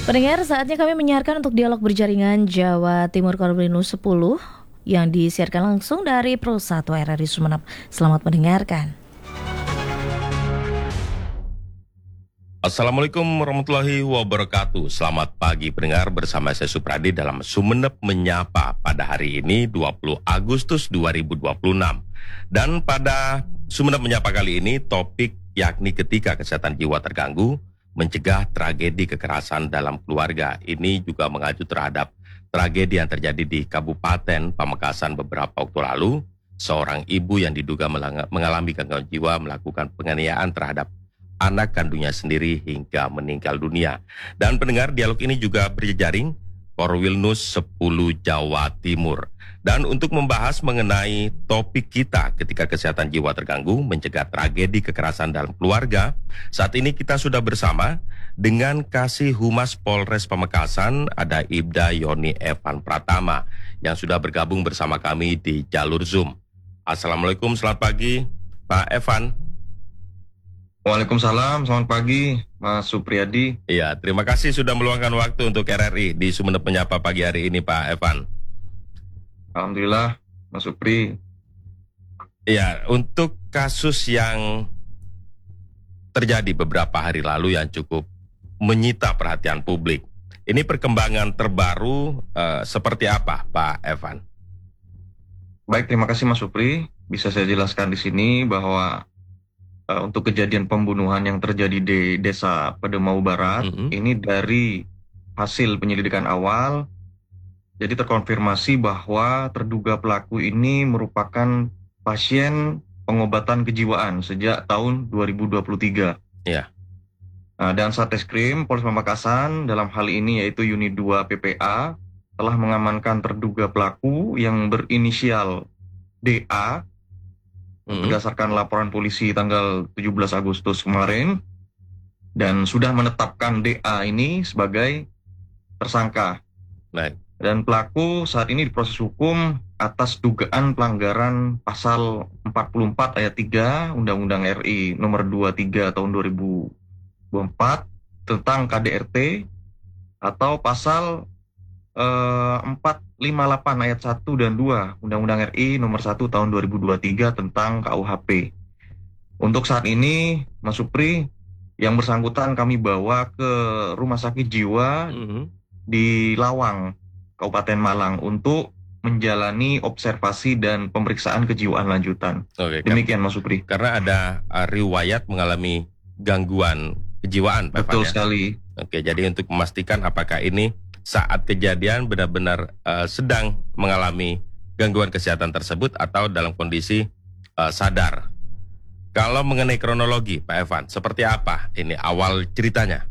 Pendengar, saatnya kami menyiarkan untuk dialog berjaringan Jawa Timur Korwil 10 yang disiarkan langsung dari Pro 1 RRI Sumeneb. Selamat mendengarkan. Assalamualaikum warahmatullahi wabarakatuh. Selamat pagi pendengar, bersama saya Supradi dalam Sumeneb Menyapa pada hari ini 20 Agustus 2026. Dan pada Sumeneb Menyapa kali ini topik yakni ketika kesehatan jiwa terganggu, mencegah tragedi kekerasan dalam keluarga. Ini juga mengacu terhadap tragedi yang terjadi di Kabupaten Pamekasan beberapa waktu lalu. Seorang ibu yang diduga mengalami gangguan jiwa melakukan penganiayaan terhadap anak kandungnya sendiri hingga meninggal dunia. Dan pendengar, dialog ini juga berjejaring Korwilnus 10 Jawa Timur. Dan untuk membahas mengenai topik kita ketika kesehatan jiwa terganggu, mencegah tragedi kekerasan dalam keluarga, saat ini kita sudah bersama dengan Kasih Humas Polres Pamekasan, ada Ibda Yoni Evan Pratama, yang sudah bergabung bersama kami di jalur Zoom. Assalamualaikum, selamat pagi Pak Evan. Waalaikumsalam, selamat pagi Mas Supriyadi. Iya, terima kasih sudah meluangkan waktu untuk RRI di Sumeneb Menyapa pagi hari ini Pak Evan. Alhamdulillah, Mas Supri. Iya, untuk kasus yang terjadi beberapa hari lalu yang cukup menyita perhatian publik, ini perkembangan terbaru seperti apa Pak Evan? Baik, terima kasih Mas Supri. Bisa saya jelaskan di sini bahwa untuk kejadian pembunuhan yang terjadi di Desa Pademau Barat, ini dari hasil penyelidikan awal, jadi terkonfirmasi bahwa terduga pelaku ini merupakan pasien pengobatan kejiwaan sejak tahun 2023. Iya. Dan Satreskrim Polres Pamekasan dalam hal ini yaitu Unit 2 PPA telah mengamankan terduga pelaku yang berinisial DA berdasarkan laporan polisi tanggal 17 Agustus kemarin, dan sudah menetapkan DA ini sebagai tersangka. Baik. Dan pelaku saat ini diproses hukum atas dugaan pelanggaran pasal 44 ayat 3 Undang-Undang RI nomor 23 tahun 2024 tentang KDRT, atau pasal 458 ayat 1 dan 2 Undang-Undang RI nomor 1 tahun 2023 tentang KUHP. Untuk saat ini, Mas Supri, yang bersangkutan kami bawa ke Rumah Sakit Jiwa di Lawang, Kabupaten Malang, untuk menjalani observasi dan pemeriksaan kejiwaan lanjutan. Oke, demikian Mas Supri. Karena ada riwayat mengalami gangguan kejiwaan Pak Evan. Betul ya? sekali. Oke, jadi untuk memastikan apakah ini saat kejadian benar-benar sedang mengalami gangguan kesehatan tersebut atau dalam kondisi sadar. Kalau mengenai kronologi Pak Evan, seperti apa ini awal ceritanya?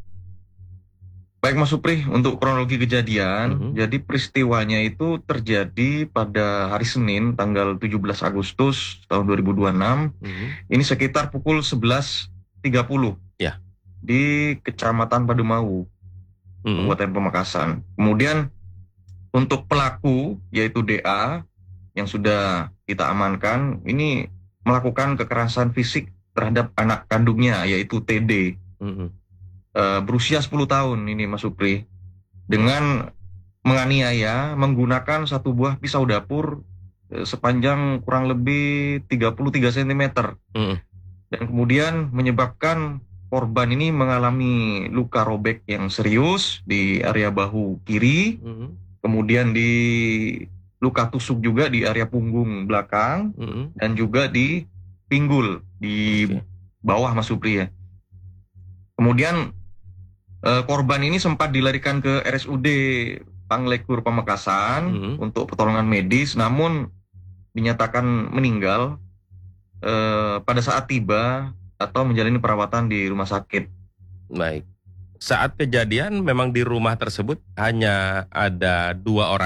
Baik Mas Supri, untuk kronologi kejadian, jadi peristiwanya itu terjadi pada hari Senin tanggal 17 Agustus tahun 2026. Ini sekitar pukul 11.30 ya, di Kecamatan Pademau, Kabupaten Pamekasan. Kemudian untuk pelaku yaitu DA yang sudah kita amankan, ini melakukan kekerasan fisik terhadap anak kandungnya yaitu TD. Berusia 10 tahun ini Mas Supri, dengan menganiaya menggunakan satu buah pisau dapur sepanjang kurang lebih 33 cm. Dan kemudian menyebabkan korban ini mengalami luka robek yang serius di area bahu kiri, kemudian di luka tusuk juga di area punggung belakang, dan juga di pinggul di bawah Mas Supri ya. Kemudian korban ini sempat dilarikan ke RSUD Panglekur Pamekasan untuk pertolongan medis, namun dinyatakan meninggal pada saat tiba atau menjalani perawatan di rumah sakit. Baik. Saat kejadian memang di rumah tersebut hanya ada 2 orang